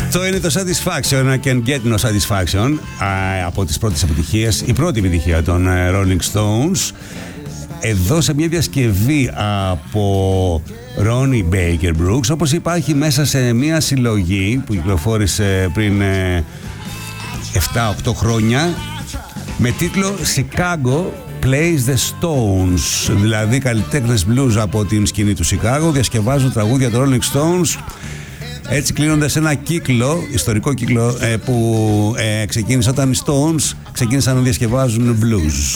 Αυτό είναι το Satisfaction, I Can Get No Satisfaction, από τις πρώτες επιτυχίες, η πρώτη επιτυχία των Rolling Stones. Εδώ σε μια διασκευή από Ronnie Baker Brooks, όπως υπάρχει μέσα σε μια συλλογή που κυκλοφόρησε πριν 7-8 χρόνια με τίτλο Chicago Plays the Stones, δηλαδή καλλιτέχνες blues από την σκηνή του Chicago διασκευάζουν τραγούδια των Rolling Stones, έτσι κλείνοντας ένα κύκλο, ιστορικό κύκλο που ξεκίνησε όταν οι Stones ξεκίνησαν να διασκευάζουν blues.